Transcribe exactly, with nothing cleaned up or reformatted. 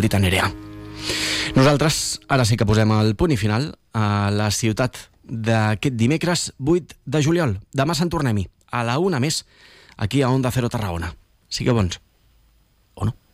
dit a Nerea. Nosaltres ara sí que posem el punt i final a la ciutat d'aquest dimecres vuit de juliol. Demà se'n tornem-hi, a la una més, aquí a Onda Cero Tarragona. Sigueu bons. O no?